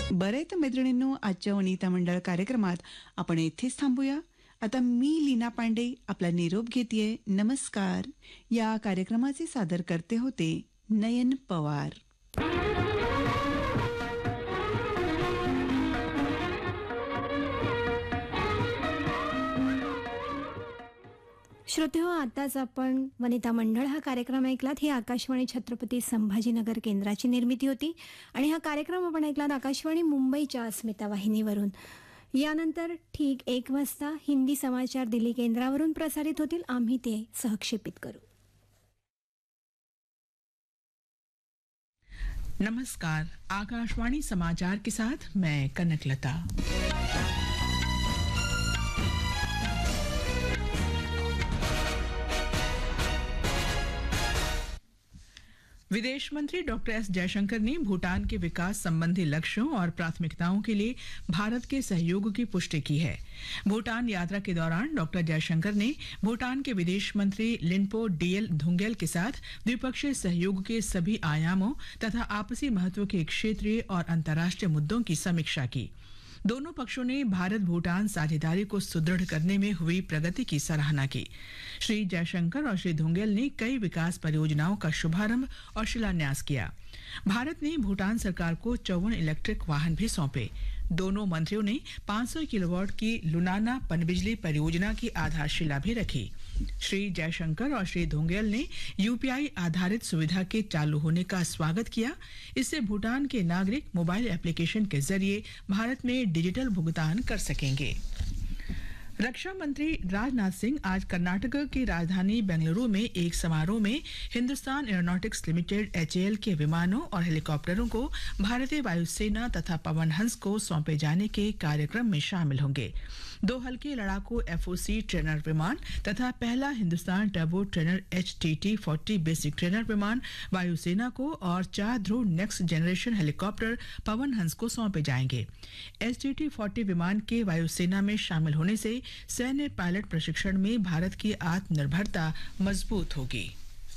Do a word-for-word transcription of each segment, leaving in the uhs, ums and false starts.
बरं तर मैत्रिणींनो, आजच्या वनिता मंडळ कार्यक्रमात आपण इथेच थांबूया. आता मी लीना पांडे आपला निरोप घेतेय. नमस्कार. या कार्यक्रमाचे सादर करते होते नयन पवार. श्रोतेहो, आताच आपण वनिता मंडळ हा कार्यक्रम ऐकलात. ही आकाशवाणी छत्रपती संभाजीनगर केंद्राची निर्मिती होती आणि हा कार्यक्रम आपण ऐकलात आकाशवाणी मुंबईच्या अस्मिता वाहिनीवरून. यानंतर ठीक एक वाजता हिंदी समाचार दिल्ली केंद्रावरून प्रसारित होतील. आम्ही ते सहक्षेपित करू. नमस्कार. आकाशवाणी समाचार के साथ मैं कनकलता. विदेश मंत्री डॉक्टर एस जयशंकर ने भूटान के विकास संबंधी लक्ष्यों और प्राथमिकताओं के लिए भारत के सहयोग की पुष्टि की है. भूटान यात्रा के दौरान डॉक्टर जयशंकर ने भूटान के विदेश मंत्री लिनपो डीएल धुंगेल के साथ द्विपक्षीय सहयोग के सभी आयामों तथा आपसी महत्व के क्षेत्रीय और अंतर्राष्ट्रीय मुद्दों की समीक्षा की. दोनों पक्षों ने भारत भूटान साझेदारी को सुदृढ़ करने में हुई प्रगति की सराहना की. श्री जयशंकर और श्री धुंगेल ने कई विकास परियोजनाओं का शुभारंभ और शिलान्यास किया. भारत ने भूटान सरकार को चौवन इलेक्ट्रिक वाहन भी सौंपे. दोनों मंत्रियों ने पाँच सौ किलोवाट की लुनाना पनबिजली परियोजना की आधारशिला भी रखी. श्री जयशंकर और श्री धुंगेल ने यूपीआई आधारित सुविधा के चालू होने का स्वागत किया. इससे भूटान के नागरिक मोबाइल एप्लीकेशन के जरिए भारत में डिजिटल भुगतान कर सकेंगे. रक्षा मंत्री राजनाथ सिंह आज कर्नाटक की राजधानी बेंगलुरु में एक समारोह में हिंदुस्तान एरोनॉटिक्स लिमिटेड एचएएल के विमानों और हेलीकॉप्टरों को भारतीय वायुसेना तथा पवन हंस को सौंपे जाने के कार्यक्रम में शामिल होंगे. दो हल्के लड़ाकू एफओसी ट्रेनर विमान तथा पहला Hindustan turbo trainer H T T forty basic trainer विमान वायुसेना को और चार ध्रुव next generation helicopter Pawan Hans को सौंपे जाएंगे. एच टी टी फोर्टी विमान के वायुसेना में शामिल होने से सैन्य पायलट प्रशिक्षण में भारत की आत्मनिर्भरता मजबूत होगी.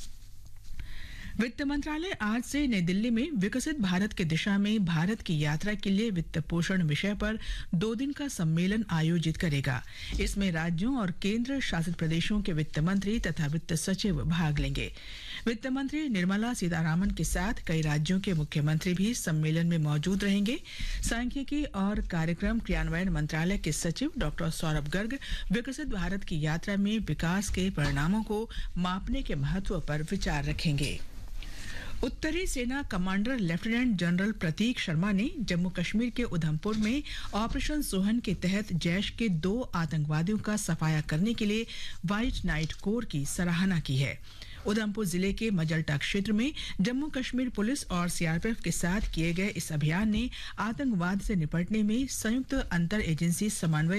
वित्त मंत्रालय आज से नई दिल्ली में विकसित भारत की दिशा में भारत की यात्रा के लिए वित्त पोषण विषय पर दो दिन का सम्मेलन आयोजित करेगा. इसमें राज्यों और केंद्र शासित प्रदेशों के वित्त मंत्री तथा वित्त सचिव भाग लेंगे. वित्त मंत्री निर्मला सीतारामन के साथ कई राज्यों के मुख्यमंत्री भी सम्मेलन में मौजूद रहेंगे. सांख्यिकी और कार्यक्रम क्रियान्वयन मंत्रालय के सचिव डॉक्टर सौरभ गर्ग विकसित भारत की यात्रा में विकास के परिणामों को मापने के महत्व पर विचार रखेंगे. उत्तरी सेना कमांडर लेफ्टिनेंट जनरल प्रतीक शर्मा ने जम्मू कश्मीर के उधमपुर में ऑपरेशन सोहन के तहत जैश के दो आतंकवादियों का सफाया करने के लिए व्हाइट नाइट कोर की सराहना की है. उधमपुर जिले के मजल्टा क्षेत्र में जम्मू कश्मीर पुलिस और सीआरपीएफ के साथ किए गए इस अभियान ने आतंकवाद से निपटने में संयुक्त अंतर एजेंसी समन्वय